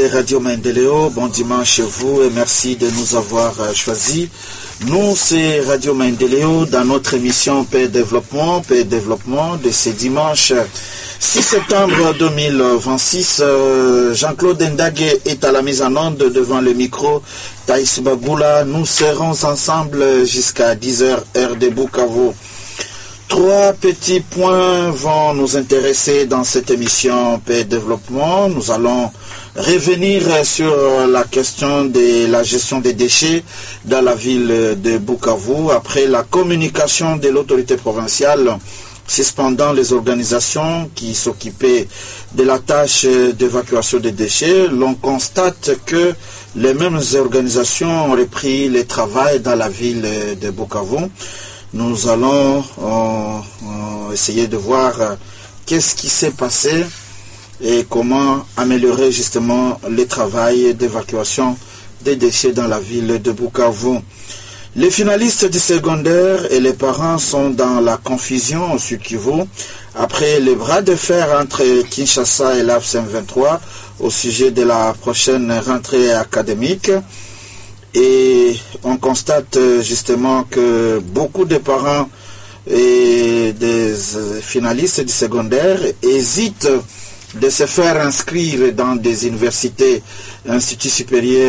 Radio Maendeleo, bon dimanche chez vous et merci de nous avoir choisis. Nous, c'est Radio Maendeleo dans notre émission Paix et Développement de ce dimanche 6 septembre 2026. Jean-Claude Ndage est à la mise en onde devant le micro. Thaïs Bagoula, nous serons ensemble jusqu'à 10h heure de Bukavu. 3 petits points vont nous intéresser dans cette émission Paix et Développement. Nous allons revenir sur la question de la gestion des déchets dans la ville de Bukavu après la communication de l'autorité provinciale suspendant les organisations qui s'occupaient de la tâche d'évacuation des déchets. L'on constate que les mêmes organisations ont repris le travail dans la ville de Bukavu. Nous allons essayer de voir qu'est-ce qui s'est passé et comment améliorer justement le travail d'évacuation des déchets dans la ville de Bukavu. Les finalistes du secondaire et les parents sont dans la confusion au Sud Kivu après le bras de fer entre Kinshasa et l'AFSM 23 au sujet de la prochaine rentrée académique. Et on constate justement que beaucoup de parents et des finalistes du secondaire hésitent de se faire inscrire dans des universités, instituts supérieurs